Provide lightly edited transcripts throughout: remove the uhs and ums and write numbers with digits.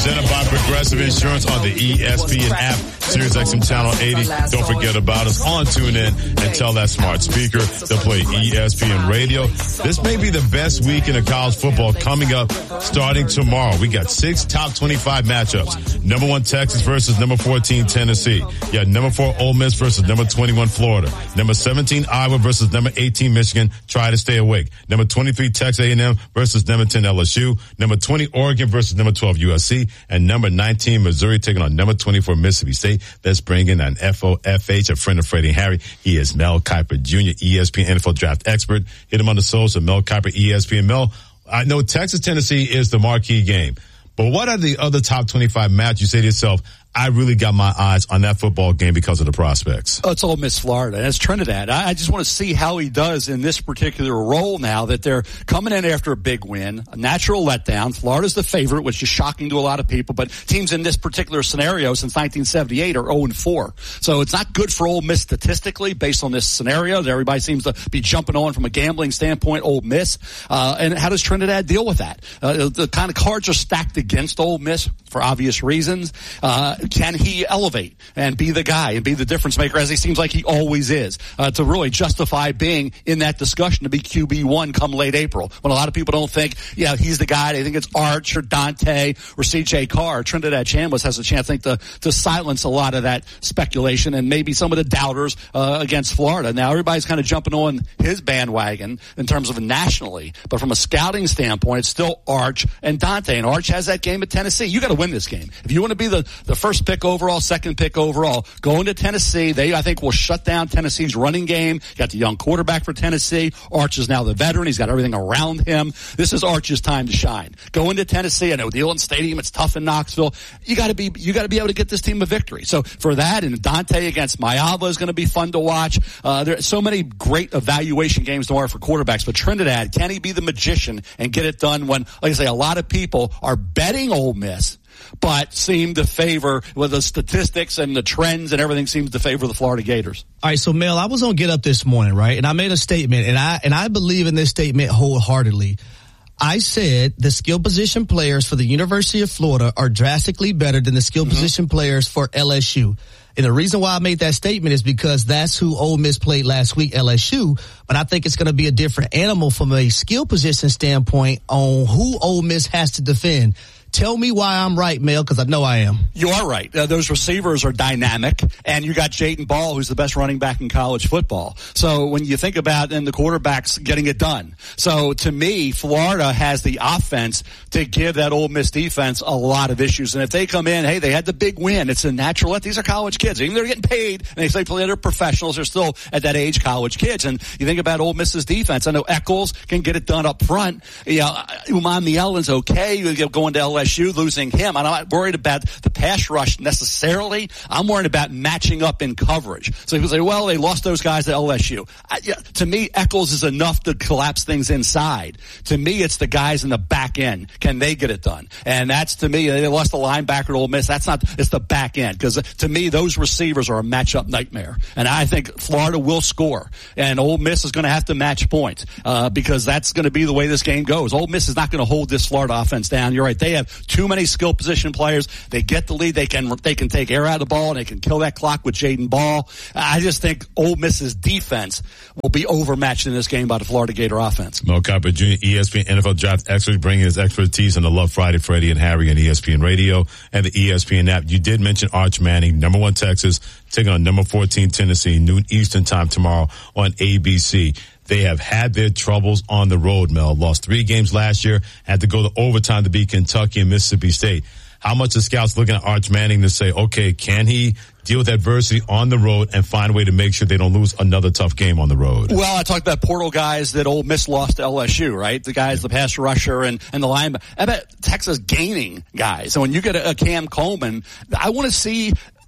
Presented by Progressive Insurance on the ESPN app, Sirius XM Channel 80. Don't forget about us on TuneIn and tell that smart speaker to play ESPN Radio. This may be the best week in the college football coming up starting tomorrow. We got 6 top 25 matchups. Number 1 Texas versus number 14 Tennessee. You got number 4 Ole Miss versus number 21 Florida. Number 17 Iowa versus number 18 Michigan. Try to stay awake. Number 23 Texas A&M versus number 10 LSU. Number 20 Oregon versus number 12 USC. And number 19 Missouri taking on number 24 Mississippi State. Let's bring in an FOFH, a friend of Freddie and Harry. He is Mel Kiper Jr., ESPN NFL draft expert. Hit him on the social, Mel Kiper, ESPN. Mel, I know Texas Tennessee is the marquee game, but what are the other top 25 matches? You say to yourself, I really got my eyes on that football game because of the prospects. Oh, it's Ole Miss Florida. And it's Trinidad. I just want to see how he does in this particular role now that they're coming in after a big win, a natural letdown. Florida's the favorite, which is shocking to a lot of people, but teams in this particular scenario since 1978 are 0-4. So it's not good for Ole Miss statistically based on this scenario. Everybody seems to be jumping on from a gambling standpoint, Ole Miss. And how does Trinidad deal with that? The kind of cards are stacked against Ole Miss for obvious reasons. Can he elevate and be the guy and be the difference maker, as he seems like he always is, to really justify being in that discussion to be QB1 come late April? When a lot of people don't think, yeah, he's the guy. They think it's Arch or Dante or C.J. Carr. Trinidad Chambliss has a chance, I think, to silence a lot of that speculation and maybe some of the doubters against Florida. Now, everybody's kind of jumping on his bandwagon in terms of nationally, but from a scouting standpoint, it's still Arch and Dante. And Arch has that game at Tennessee. You got to win this game. If you want to be the first pick overall, second pick overall, going to Tennessee, they, I think, will shut down Tennessee's running game. You got the young quarterback for Tennessee. Arch is now the veteran. He's got everything around him. This is Arch's time to shine. Go into Tennessee. I know Dillon Stadium, it's tough in Knoxville. You got to be able to get this team a victory. So for that, and Dante against Mayava is going to be fun to watch. There are so many great evaluation games tomorrow for quarterbacks. But Trinidad, can he be the magician and get it done when, like I say, a lot of people are betting Ole Miss, but seem to favor, with the statistics and the trends and everything seems to favor the Florida Gators. All right, so Mel, I was on Get Up this morning, right? And I made a statement, and I believe in this statement wholeheartedly. I said the skill position players for the University of Florida are drastically better than the skill position players for LSU. And the reason why I made that statement is because that's who Ole Miss played last week, LSU. But I think it's going to be a different animal from a skill position standpoint on who Ole Miss has to defend. Tell me why I'm right, Mel, because I know I am. You are right. Those receivers are dynamic, and you got Jaden Ball, who's the best running back in college football. So when you think about then the quarterbacks getting it done. So to me, Florida has the offense to give that Ole Miss defense a lot of issues. And if they come in, hey, they had the big win. It's a natural. These are college kids. Even though they're getting paid, and they say they're professionals, they're still at that age college kids. And you think about Ole Miss's defense. I know Eccles can get it done up front. You know, Uman Mielen's okay. You going to LSU, losing him. I'm not worried about the pass rush necessarily. I'm worried about matching up in coverage. So people say, well, they lost those guys at LSU. To me, Eccles is enough to collapse things inside. To me, it's the guys in the back end. Can they get it done? And that's, to me, they lost the linebacker at Ole Miss. That's not, it's the back end. Because to me, those receivers are a matchup nightmare. And I think Florida will score. And Ole Miss is going to have to match points, because that's going to be the way this game goes. Ole Miss is not going to hold this Florida offense down. You're right. They have too many skill position players. They get the lead. They can take air out of the ball, and they can kill that clock with Jaden Ball. I just think Ole Miss's defense will be overmatched in this game by the Florida Gator offense. Mel Kiper Jr., ESPN NFL draft expert, bringing his expertise on the Love Friday, Freddie and Harry, and ESPN Radio and the ESPN app. You did mention Arch Manning, number 1 Texas, taking on number 14 Tennessee, noon Eastern time tomorrow on ABC. They have had their troubles on the road, Mel. Lost 3 games last year, had to go to overtime to beat Kentucky and Mississippi State. How much are scouts looking at Arch Manning to say, okay, can he deal with adversity on the road and find a way to make sure they don't lose another tough game on the road? Well, I talked about portal guys that Ole Miss lost to LSU, right? The guys, the pass rusher and the linebacker. I bet Texas gaining guys. So when you get a Cam Coleman, I want to see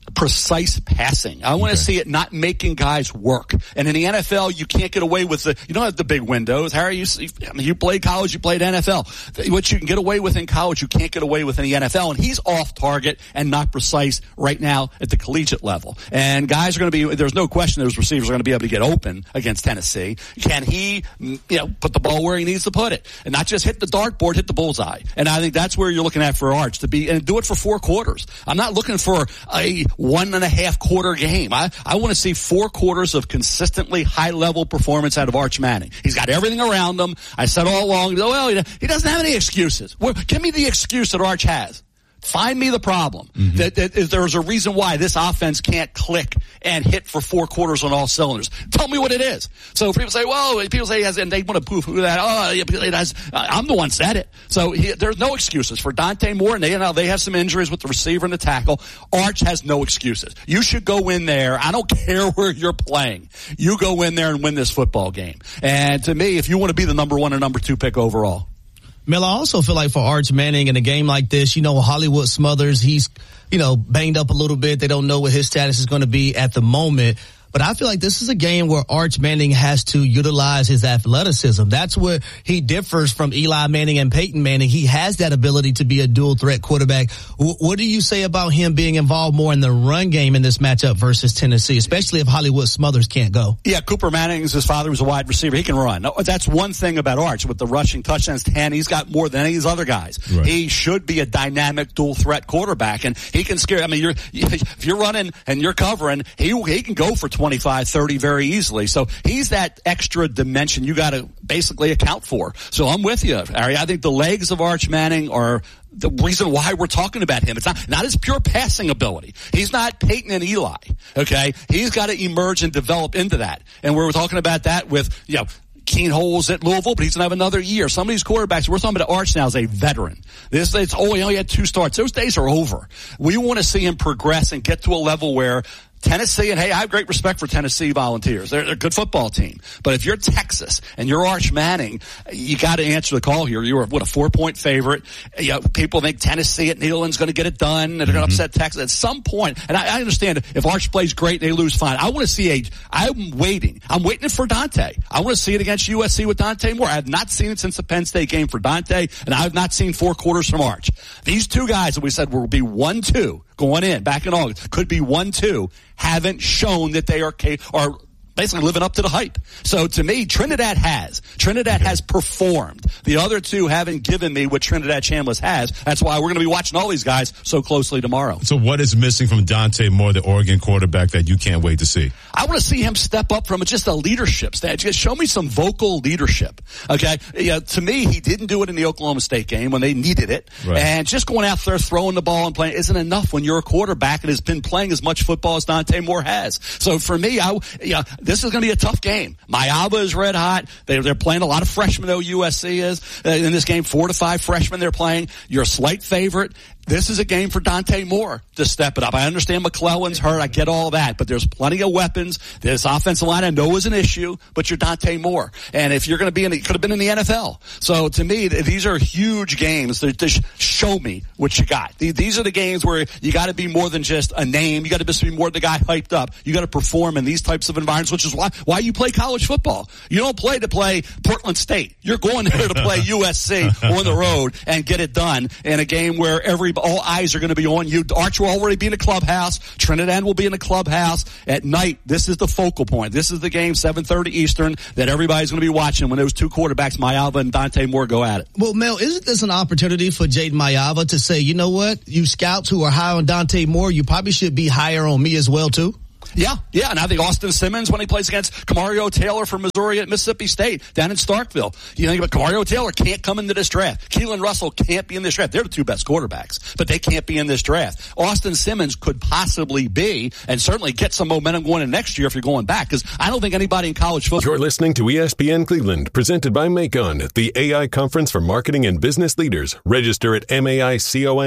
precise passing. I want to see it not making guys work. And in the NFL, you can't get away with you don't have the big windows. Harry, you played college, you played NFL. What you can get away with in college, you can't get away with in the NFL. And he's off target and not precise right now at the collegiate level. And guys are going to be, there's no question those receivers are going to be able to get open against Tennessee. Can he, put the ball where he needs to put it? And not just hit the dartboard, hit the bullseye. And I think that's where you're looking at for Arch to be, and do it for 4 quarters. I'm not looking for a 1.5 quarter game. I want to see 4 quarters of consistently high level performance out of Arch Manning. He's got everything around him. I said all along, well, he doesn't have any excuses. Give me the excuse that Arch has. Find me the problem. That there's a reason why this offense can't click and hit for 4 quarters on all cylinders. Tell me what it is. So people say, and they want to poo-poo that. Oh, it has. I'm the one said it. So there's no excuses for Dante Moore, and they have some injuries with the receiver and the tackle. Arch has no excuses. You should go in there. I don't care where you're playing. You go in there and win this football game. And to me, if you want to be the number 1 or number 2 pick overall. Mel, I also feel like for Arch Manning in a game like this, Hollywood Smothers, he's, banged up a little bit. They don't know what his status is going to be at the moment. But I feel like this is a game where Arch Manning has to utilize his athleticism. That's where he differs from Eli Manning and Peyton Manning. He has that ability to be a dual threat quarterback. What do you say about him being involved more in the run game in this matchup versus Tennessee, especially if Hollywood Smothers can't go? Yeah, Cooper Manning's his father was a wide receiver. He can run. That's one thing about Arch. With the rushing touchdowns, 10, he's got more than any of these other guys. Right. He should be a dynamic dual threat quarterback, and he can scare. I mean, if you're running and you're covering, he can go for 25, 30 very easily. So he's that extra dimension you got to basically account for. So I'm with you, Ari. I think the legs of Arch Manning are the reason why we're talking about him. It's not his pure passing ability. He's not Peyton and Eli. Okay. He's got to emerge and develop into that. And we're talking about that with, Keen Holes at Louisville, but he's going to have another year. Some of these quarterbacks, we're talking about Arch now as a veteran. He only had 2 starts. Those days are over. We want to see him progress and get to a level where Tennessee, and hey, I have great respect for Tennessee Volunteers. They're a good football team. But if you're Texas and you're Arch Manning, you got to answer the call here. You're a 4-point favorite. People think Tennessee at Neyland's going to get it done. They're going to upset Texas at some point. And I understand if Arch plays great, they lose, fine. I want to see I'm waiting for Dante. I want to see it against USC with Dante Moore. I have not seen it since the Penn State game for Dante, and I have not seen 4 quarters from Arch. These 2 guys that we said will be 1-2 going in back in August, could be 1-2, haven't shown that they are basically living up to the hype. So to me, Trinidad has performed. The other 2 haven't given me what Trinidad Chambliss has. That's why we're going to be watching all these guys so closely tomorrow. So what is missing from Dante Moore, the Oregon quarterback, that you can't wait to see? I want to see him step up from just a leadership stage. Just show me some vocal leadership. Okay. To me, he didn't do it in the Oklahoma State game when they needed it. Right. And just going out there throwing the ball and playing isn't enough when you're a quarterback and has been playing as much football as Dante Moore has. So for me, this is going to be a tough game. Mayava is red hot. They're playing a lot of freshmen, though, USC is. In this game, 4 to 5 freshmen they're playing. You're a slight favorite. This is a game for Dante Moore to step it up. I understand McClellan's hurt. I get all that. But there's plenty of weapons. This offensive line I know is an issue, but you're Dante Moore. And if you're going to be could have been in the NFL. So to me, these are huge games. Just show me what you got. These are the games where you got to be more than just a name. You got to just be more the guy hyped up. You got to perform in these types of environments, which is why you play college football. You don't play to play Portland State. You're going there to play USC on the road and get it done in a game where all eyes are going to be on you. Arch will already be in the clubhouse. Trinidad will be in the clubhouse at night. This is the focal point. This is the game, 7:30 Eastern, that everybody's going to be watching when those 2 quarterbacks, Mayava and Dante Moore, go at it. Well, Mel, isn't this an opportunity for Jaden Mayava to say, you know what, you scouts who are high on Dante Moore, you probably should be higher on me as well, too? Yeah, and I think Austin Simmons, when he plays against Camario Taylor from Missouri at Mississippi State down in Starkville, you think about Camario Taylor can't come into this draft. Keelan Russell can't be in this draft. They're the 2 best quarterbacks, but they can't be in this draft. Austin Simmons could possibly be, and certainly get some momentum going in next year if you're going back, because I don't think anybody in college football. You're listening to ESPN Cleveland, presented by Macon, the AI conference for marketing and business leaders. Register at MAICON.